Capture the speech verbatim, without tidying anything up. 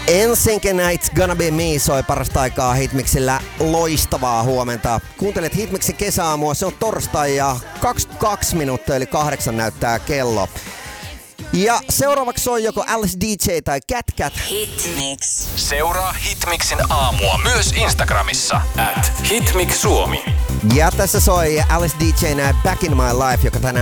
N Sync and It's Gonna Be Me soi parasta aikaa Hitmixillä. Loistavaa huomenta. Kuuntelet Hitmixin kesäaamua, se on torstai ja kaksikymmentäkaksi minuuttia eli kahdeksan näyttää kello. Ja seuraavaksi soi joko Alice D J tai Cat Cat. Hitmix. Seuraa Hitmixin aamua myös Instagramissa. at Hitmix Suomi. Ja tässä soi Alice D J:nä Back in My Life, joka tänään